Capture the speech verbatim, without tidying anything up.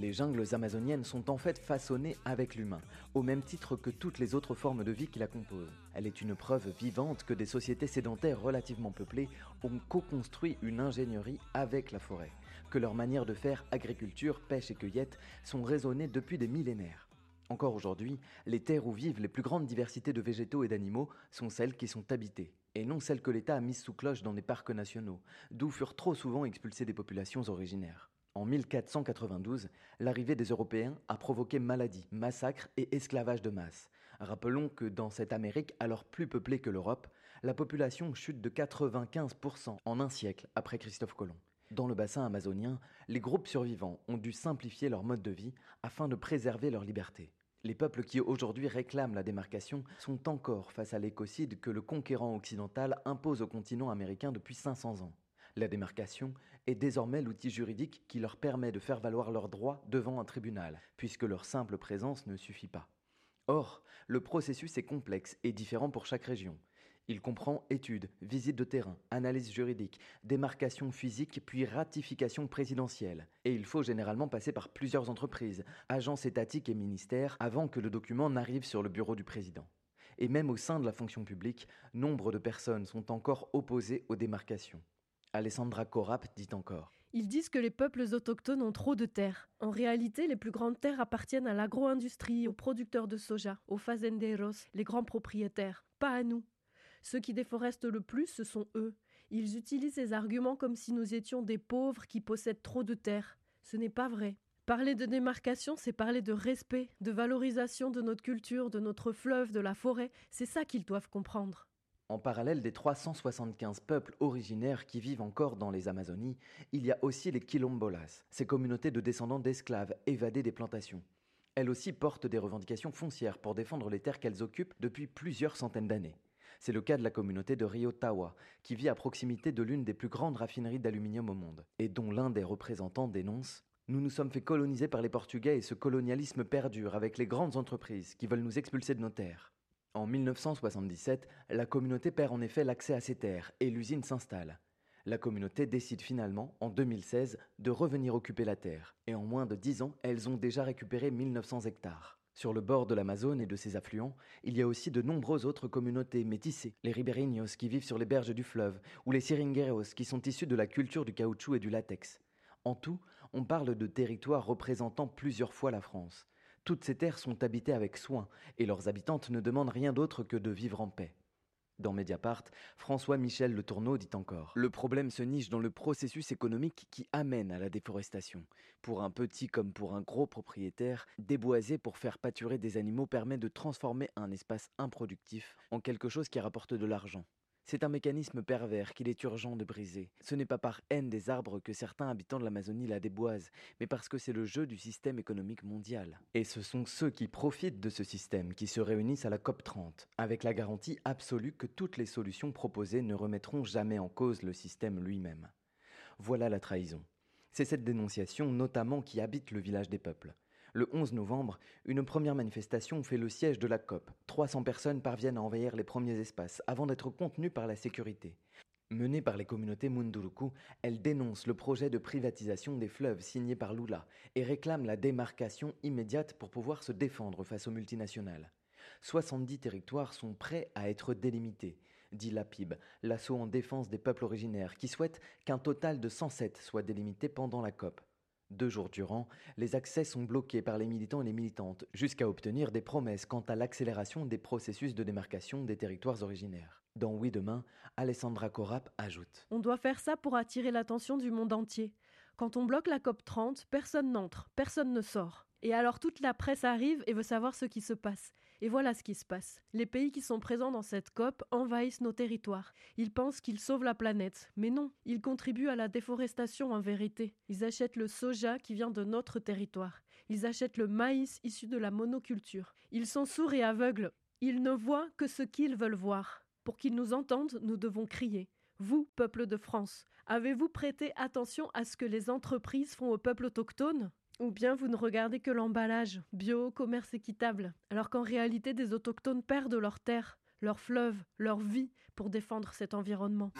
Les jungles amazoniennes sont en fait façonnées avec l'humain, au même titre que toutes les autres formes de vie qui la composent. Elle est une preuve vivante que des sociétés sédentaires relativement peuplées ont co-construit une ingénierie avec la forêt, que leurs manières de faire agriculture, pêche et cueillette sont raisonnées depuis des millénaires. Encore aujourd'hui, les terres où vivent les plus grandes diversités de végétaux et d'animaux sont celles qui sont habitées, et non celles que l'État a mises sous cloche dans des parcs nationaux, d'où furent trop souvent expulsées des populations originaires. En mille quatre cent quatre-vingt-douze, l'arrivée des Européens a provoqué maladies, massacres et esclavage de masse. Rappelons que dans cette Amérique alors plus peuplée que l'Europe, la population chute de quatre-vingt-quinze pour cent en un siècle après Christophe Colomb. Dans le bassin amazonien, les groupes survivants ont dû simplifier leur mode de vie afin de préserver leur liberté. Les peuples qui aujourd'hui réclament la démarcation sont encore face à l'écocide que le conquérant occidental impose au continent américain depuis cinq cents ans. La démarcation est désormais l'outil juridique qui leur permet de faire valoir leurs droits devant un tribunal, puisque leur simple présence ne suffit pas. Or, le processus est complexe et différent pour chaque région. Il comprend études, visites de terrain, analyse juridique, démarcation physique puis ratification présidentielle. Et il faut généralement passer par plusieurs entreprises, agences étatiques et ministères avant que le document n'arrive sur le bureau du président. Et même au sein de la fonction publique, nombre de personnes sont encore opposées aux démarcations. Alessandra Corap dit encore. Ils disent que les peuples autochtones ont trop de terres. En réalité, les plus grandes terres appartiennent à l'agro-industrie, aux producteurs de soja, aux fazenderos, les grands propriétaires, pas à nous. Ceux qui déforestent le plus, ce sont eux. Ils utilisent ces arguments comme si nous étions des pauvres qui possèdent trop de terres. Ce n'est pas vrai. Parler de démarcation, c'est parler de respect, de valorisation de notre culture, de notre fleuve, de la forêt. C'est ça qu'ils doivent comprendre. En parallèle des trois cent soixante-quinze peuples originaires qui vivent encore dans les Amazonies, il y a aussi les quilombolas, ces communautés de descendants d'esclaves évadés des plantations. Elles aussi portent des revendications foncières pour défendre les terres qu'elles occupent depuis plusieurs centaines d'années. C'est le cas de la communauté de Rio Tawa, qui vit à proximité de l'une des plus grandes raffineries d'aluminium au monde, et dont l'un des représentants dénonce « Nous nous sommes fait coloniser par les Portugais et ce colonialisme perdure avec les grandes entreprises qui veulent nous expulser de nos terres. » En mille neuf cent soixante-dix-sept, la communauté perd en effet l'accès à ces terres et l'usine s'installe. La communauté décide finalement, en deux mille seize, de revenir occuper la terre. Et en moins de dix ans, elles ont déjà récupéré mille neuf cents hectares. Sur le bord de l'Amazone et de ses affluents, il y a aussi de nombreuses autres communautés métissées. Les ribeirinhos qui vivent sur les berges du fleuve, ou les seringueiros qui sont issus de la culture du caoutchouc et du latex. En tout, on parle de territoires représentant plusieurs fois la France. Toutes ces terres sont habitées avec soin, et leurs habitantes ne demandent rien d'autre que de vivre en paix. Dans Mediapart, François-Michel Le Tourneau dit encore « Le problème se niche dans le processus économique qui amène à la déforestation. Pour un petit comme pour un gros propriétaire, déboiser pour faire pâturer des animaux permet de transformer un espace improductif en quelque chose qui rapporte de l'argent. C'est un mécanisme pervers qu'il est urgent de briser. Ce n'est pas par haine des arbres que certains habitants de l'Amazonie la déboisent, mais parce que c'est le jeu du système économique mondial. Et ce sont ceux qui profitent de ce système qui se réunissent à la COP trente, avec la garantie absolue que toutes les solutions proposées ne remettront jamais en cause le système lui-même. Voilà la trahison. C'est cette dénonciation notamment qui habite le village des peuples. Le onze novembre, une première manifestation fait le siège de la COP. trois cents personnes parviennent à envahir les premiers espaces avant d'être contenues par la sécurité. Menée par les communautés Munduruku, elle dénonce le projet de privatisation des fleuves signé par Lula et réclame la démarcation immédiate pour pouvoir se défendre face aux multinationales. soixante-dix territoires sont prêts à être délimités, dit l'A P I B, l'assaut en défense des peuples originaires, qui souhaite qu'un total de cent sept soit délimité pendant la COP. Deux jours durant, les accès sont bloqués par les militants et les militantes, jusqu'à obtenir des promesses quant à l'accélération des processus de démarcation des territoires originaires. Dans Oui Demain, Alessandra Corap ajoute « On doit faire ça pour attirer l'attention du monde entier. Quand on bloque la COP trente, personne n'entre, personne ne sort. Et alors toute la presse arrive et veut savoir ce qui se passe. Et voilà ce qui se passe. Les pays qui sont présents dans cette COP envahissent nos territoires. Ils pensent qu'ils sauvent la planète. Mais non, ils contribuent à la déforestation en vérité. Ils achètent le soja qui vient de notre territoire. Ils achètent le maïs issu de la monoculture. Ils sont sourds et aveugles. Ils ne voient que ce qu'ils veulent voir. Pour qu'ils nous entendent, nous devons crier. Vous, peuple de France, avez-vous prêté attention à ce que les entreprises font au peuple autochtone ? Ou bien vous ne regardez que l'emballage, bio, commerce équitable, alors qu'en réalité des autochtones perdent leurs terres, leurs fleuves, leur vie pour défendre cet environnement.